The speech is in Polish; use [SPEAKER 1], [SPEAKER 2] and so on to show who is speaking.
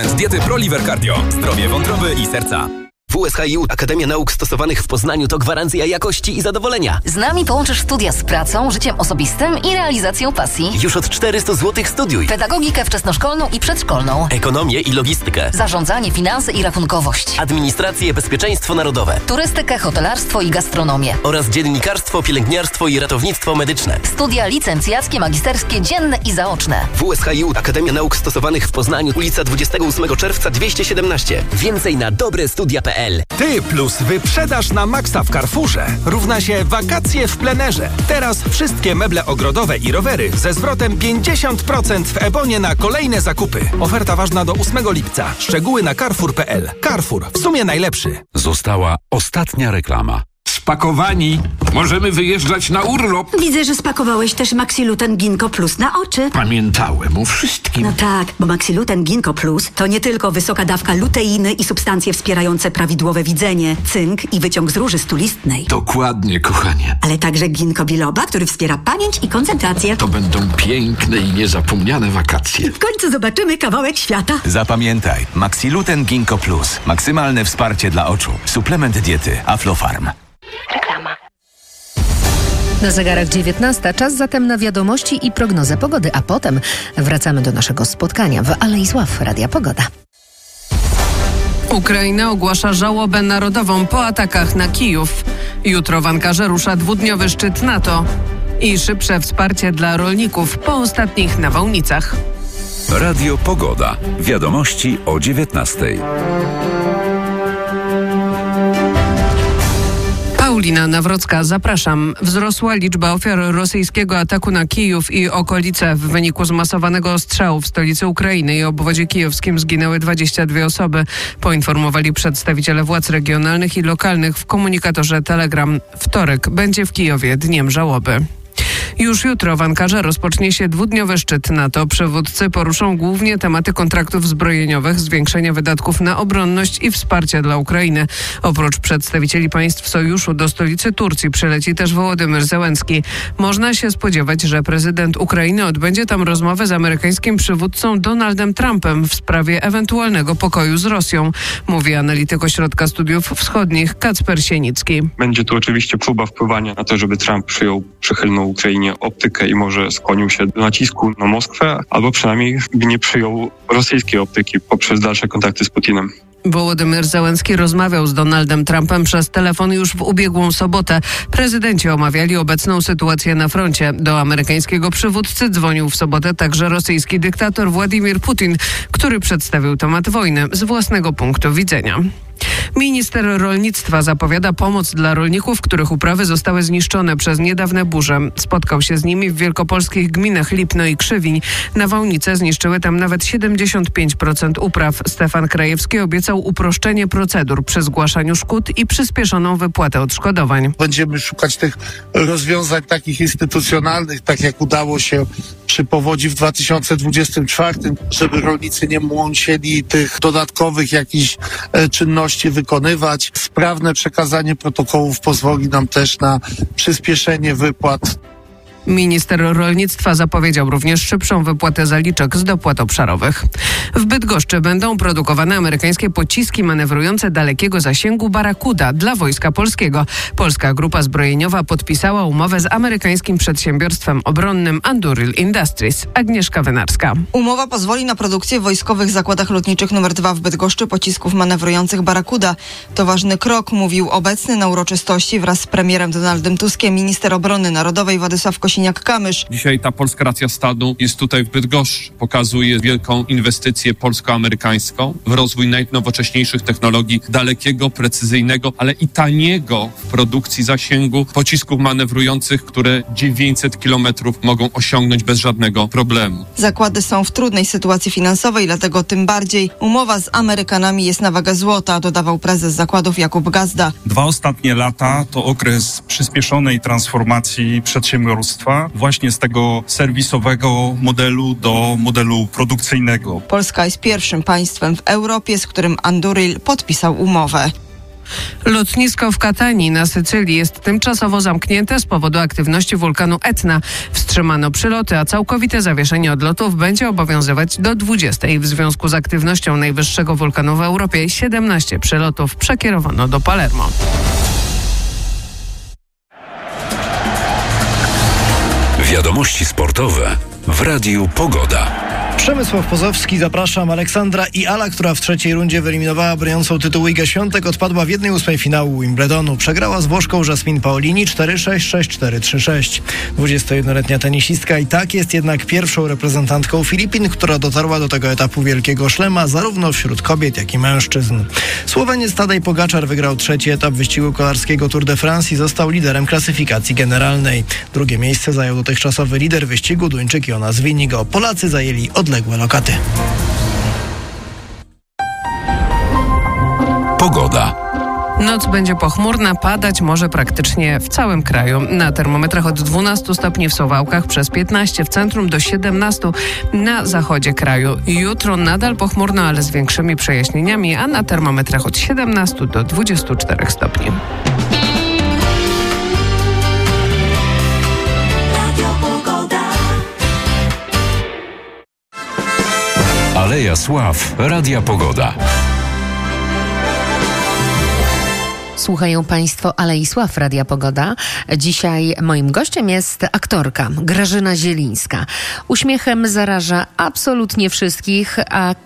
[SPEAKER 1] Z diety ProLiver Cardio. Zdrowie wątroby i serca.
[SPEAKER 2] WSHiU Akademia Nauk Stosowanych w Poznaniu to gwarancja jakości i zadowolenia.
[SPEAKER 3] Z nami połączysz studia z pracą, życiem osobistym i realizacją pasji.
[SPEAKER 2] Już od 400 zł studiuj.
[SPEAKER 3] Pedagogikę wczesnoszkolną i przedszkolną.
[SPEAKER 2] Ekonomię i logistykę.
[SPEAKER 3] Zarządzanie, finanse i rachunkowość.
[SPEAKER 2] Administrację, bezpieczeństwo narodowe.
[SPEAKER 3] Turystykę, hotelarstwo i gastronomię.
[SPEAKER 2] Oraz dziennikarstwo, pielęgniarstwo i ratownictwo medyczne.
[SPEAKER 3] Studia licencjackie, magisterskie, dzienne i zaoczne.
[SPEAKER 2] WSHiU Akademia Nauk Stosowanych w Poznaniu, ulica 28 czerwca 217. Więcej na dobrestudia.pl.
[SPEAKER 4] Ty plus wyprzedaż na maksa w Carrefourze równa się wakacje w plenerze. Teraz wszystkie meble ogrodowe i rowery ze zwrotem 50% w Ebonie na kolejne zakupy. Oferta ważna do 8 lipca. Szczegóły na carrefour.pl. Carrefour. W sumie najlepszy.
[SPEAKER 5] Została ostatnia reklama.
[SPEAKER 6] Spakowani. Możemy wyjeżdżać na urlop.
[SPEAKER 7] Widzę, że spakowałeś też Maxiluten Ginkgo Plus na oczy.
[SPEAKER 6] Pamiętałem o wszystkim.
[SPEAKER 7] No tak, bo Maxiluten Ginkgo Plus to nie tylko wysoka dawka luteiny i substancje wspierające prawidłowe widzenie, cynk i wyciąg z róży stulistnej.
[SPEAKER 6] Dokładnie, kochanie.
[SPEAKER 7] Ale także ginkgo biloba, który wspiera pamięć i koncentrację.
[SPEAKER 6] To będą piękne i niezapomniane wakacje.
[SPEAKER 7] W końcu zobaczymy kawałek świata.
[SPEAKER 8] Zapamiętaj, Maxiluten Ginkgo Plus. Maksymalne wsparcie dla oczu. Suplement diety Aflofarm.
[SPEAKER 3] Reklama.
[SPEAKER 9] Na zegarach 19, czas zatem na wiadomości i prognozę pogody, a potem wracamy do naszego spotkania w Alejsław Radia Pogoda.
[SPEAKER 10] Ukraina ogłasza żałobę narodową po atakach na Kijów. Jutro w Ankarze rusza dwudniowy szczyt NATO i szybsze wsparcie dla rolników po ostatnich nawałnicach.
[SPEAKER 5] Radio Pogoda. Wiadomości o 19:00.
[SPEAKER 10] Paulina Nawrocka, zapraszam. Wzrosła liczba ofiar rosyjskiego ataku na Kijów i okolice. W wyniku zmasowanego ostrzału w stolicy Ukrainy i obwodzie kijowskim zginęły 22 osoby, poinformowali przedstawiciele władz regionalnych i lokalnych w komunikatorze Telegram. Wtorek będzie w Kijowie dniem żałoby. Już jutro w Ankarze rozpocznie się dwudniowy szczyt NATO. Przywódcy poruszą głównie tematy kontraktów zbrojeniowych, zwiększenia wydatków na obronność i wsparcia dla Ukrainy. Oprócz przedstawicieli państw sojuszu do stolicy Turcji przyleci też Wołodymyr Zełenski. Można się spodziewać, że prezydent Ukrainy odbędzie tam rozmowę z amerykańskim przywódcą Donaldem Trumpem w sprawie ewentualnego pokoju z Rosją, mówi analityk Ośrodka Studiów Wschodnich Kacper Sienicki.
[SPEAKER 11] Będzie tu oczywiście próba wpływania na to, żeby Trump przyjął przychylną Ukrainie optykę i może skłonił się do nacisku na Moskwę, albo przynajmniej nie przyjął rosyjskiej optyki poprzez dalsze kontakty z Putinem.
[SPEAKER 10] Wołodymyr Zełenski rozmawiał z Donaldem Trumpem przez telefon już w ubiegłą sobotę. Prezydenci omawiali obecną sytuację na froncie. Do amerykańskiego przywódcy dzwonił w sobotę także rosyjski dyktator Władimir Putin, który przedstawił temat wojny z własnego punktu widzenia. Minister rolnictwa zapowiada pomoc dla rolników, których uprawy zostały zniszczone przez niedawne burze. Spotkał się z nimi w wielkopolskich gminach Lipno i Krzywiń. Nawałnice zniszczyły tam nawet 75% upraw. Stefan Krajewski obiecał uproszczenie procedur przy zgłaszaniu szkód i przyspieszoną wypłatę odszkodowań.
[SPEAKER 12] Będziemy szukać tych rozwiązań takich instytucjonalnych, tak jak udało się przy powodzi w 2024, żeby rolnicy nie musieli tych dodatkowych jakichś czynności wykonywać. Sprawne przekazanie protokołów pozwoli nam też na przyspieszenie wypłat.
[SPEAKER 10] Minister rolnictwa zapowiedział również szybszą wypłatę zaliczek z dopłat obszarowych. W Bydgoszczy będą produkowane amerykańskie pociski manewrujące dalekiego zasięgu Barracuda dla Wojska Polskiego. Polska grupa zbrojeniowa podpisała umowę z amerykańskim przedsiębiorstwem obronnym Anduril Industries. Agnieszka Wynarska.
[SPEAKER 13] Umowa pozwoli na produkcję w wojskowych zakładach lotniczych nr 2 w Bydgoszczy pocisków manewrujących Barracuda. To ważny krok, mówił obecny na uroczystości wraz z premierem Donaldem Tuskiem minister obrony narodowej Władysław Kosiniak-Kamysz.
[SPEAKER 14] Dzisiaj ta polska racja stanu jest tutaj w Bydgoszczy. Pokazuje wielką inwestycję polsko-amerykańską w rozwój najnowocześniejszych technologii dalekiego, precyzyjnego, ale i taniego w produkcji zasięgu pocisków manewrujących, które 900 kilometrów mogą osiągnąć bez żadnego problemu.
[SPEAKER 13] Zakłady są w trudnej sytuacji finansowej, dlatego tym bardziej umowa z Amerykanami jest na wagę złota, dodawał prezes zakładów Jakub Gazda.
[SPEAKER 15] 2 ostatnie lata to okres przyspieszonej transformacji przedsiębiorstwa właśnie z tego serwisowego modelu do modelu produkcyjnego.
[SPEAKER 13] Polska jest pierwszym państwem w Europie, z którym Anduril podpisał umowę.
[SPEAKER 10] Lotnisko w Katanii na Sycylii jest tymczasowo zamknięte z powodu aktywności wulkanu Etna. Wstrzymano przyloty, a całkowite zawieszenie odlotów będzie obowiązywać do 20. W związku z aktywnością najwyższego wulkanu w Europie 17 przylotów przekierowano do Palermo.
[SPEAKER 5] Wiadomości sportowe w Radiu Pogoda.
[SPEAKER 16] Przemysław Pozowski, zapraszam. Aleksandra i Ala, która w trzeciej rundzie wyeliminowała broniącą tytułu Igę Świątek, odpadła w 1/8 finału Wimbledonu. Przegrała z Włoszką Jasmine Paolini 4-6, 6-4, 3-6. 21-letnia tenisistka i tak jest jednak pierwszą reprezentantką Filipin, która dotarła do tego etapu Wielkiego Szlema zarówno wśród kobiet, jak i mężczyzn. Słoweniec Tadej Pogaczar wygrał trzeci etap wyścigu kolarskiego Tour de France i został liderem klasyfikacji generalnej. Drugie miejsce zajął dotychczasowy lider wyścigu Duńczyk Jonas Vingegaard. Polacy zajęli odległe lokaty.
[SPEAKER 5] Pogoda.
[SPEAKER 10] Noc będzie pochmurna, padać może praktycznie w całym kraju. Na termometrach od 12 stopni w Suwałkach, przez 15 w centrum do 17 na zachodzie kraju. Jutro nadal pochmurno, ale z większymi przejaśnieniami, a na termometrach od 17 do 24 stopni.
[SPEAKER 5] Aleja Sław, Radia Pogoda.
[SPEAKER 9] Słuchają Państwo Alei Sław, Radia Pogoda. Dzisiaj moim gościem jest aktorka Grażyna Zielińska. Uśmiechem zaraża absolutnie wszystkich, a